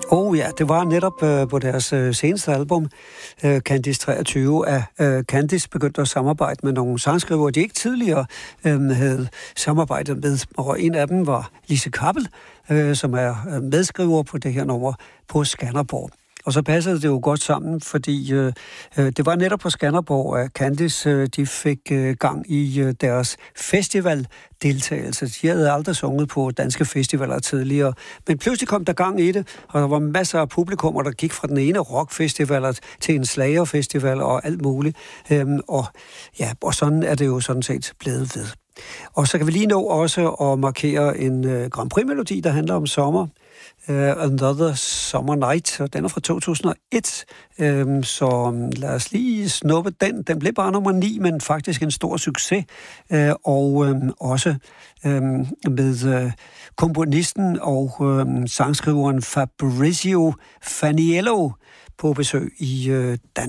Ja, det var netop på deres seneste album, Candice 23, at Candice begyndte at samarbejde med nogle sangskrivere, de ikke tidligere havde samarbejdet med. Og en af dem var Lise Kappel, som er medskriver på det her nummer på Skanderborg. Og så passede det jo godt sammen, fordi det var netop på Skanderborg, at Candice de fik gang i deres festivaldeltagelse. De havde aldrig sunget på danske festivaler tidligere, men pludselig kom der gang i det, og der var masser af publikummer, der gik fra den ene rockfestival til en slagerfestival og alt muligt. Og sådan er det jo sådan set blevet ved. Og så kan vi lige nå også at markere en Grand Prix-melodi, der handler om sommer. Another Summer Night, og den er fra 2001, så lad os lige snuppe den. Den blev bare nummer 9, men faktisk en stor succes, og også med komponisten og sangskriveren Fabrizio Faniello på besøg i Danmark.